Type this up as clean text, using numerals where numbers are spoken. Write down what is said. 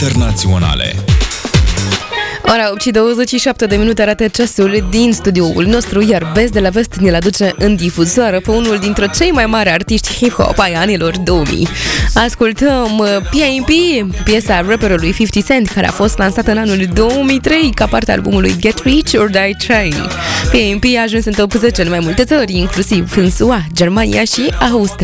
internaționale. Ora 8:27 de minute arată ceasul din studioul nostru, iar Best de la Vest ne-l aduce în difuzoară pe unul dintre cei mai mari artiști hip-hop ai anilor 2000. Ascultăm P.I.M.P., piesa rapperului 50 Cent, care a fost lansată în anul 2003 ca parte a albumului Get Rich or Die Trying. P.I.M.P. a ajuns în top 10 în mai multe țări, inclusiv în SUA, Germania și Austria.